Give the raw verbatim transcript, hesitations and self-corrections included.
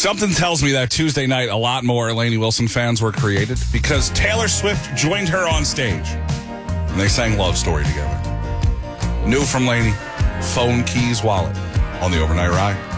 Something tells me that Tuesday night a lot more Lainey Wilson fans were created because Taylor Swift joined her on stage and they sang Love Story together. New from Lainey, Phone Keys Wallet on the Overnight Ride.